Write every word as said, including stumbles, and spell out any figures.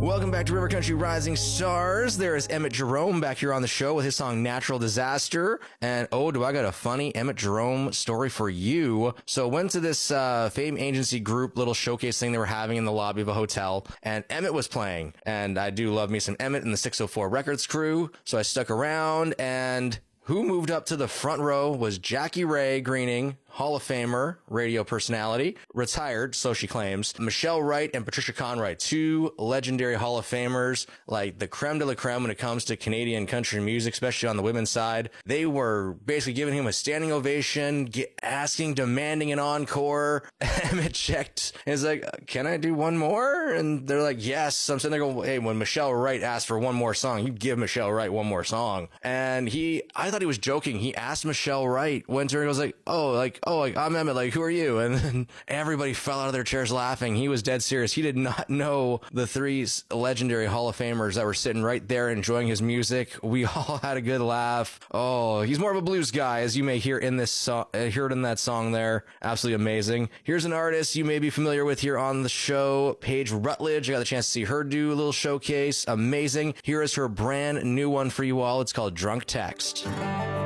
Welcome back to River Country Rising Stars. There is Emmett Jerome back here on the show with his song Natural Disaster. And oh, do I got a funny Emmett Jerome story for you. So went to this uh, fame agency group little showcase thing they were having in the lobby of a hotel, and Emmett was playing. And I do love me some Emmett and the six oh four Records crew. So I stuck around, and who moved up to the front row was Jackie Ray Greening, Hall of Famer, radio personality, retired, so she claims. Michelle Wright and Patricia Conroy, two legendary Hall of Famers, like the creme de la creme when it comes to Canadian country music, especially on the women's side. They were basically giving him a standing ovation, get, asking, demanding an encore. Emmett checked and is like, can I do one more? And they're like, yes. I'm sitting there going, hey, when Michelle Wright asked for one more song, you give Michelle Wright one more song. And he, I thought he was joking. He asked Michelle Wright, went to her and was like, oh, like, oh, like, I'm Emmett, like, who are you? And then everybody fell out of their chairs laughing. He was dead serious. He did not know the three legendary Hall of Famers that were sitting right there enjoying his music. We all had a good laugh. Oh, he's more of a blues guy, as you may hear in this song, uh, hear it in that song there. Absolutely amazing. Here's an artist you may be familiar with here on the show, Paige Rutledge. I got the chance to see her do a little showcase. Amazing. Here is her brand new one for you all. It's called Drunk Text.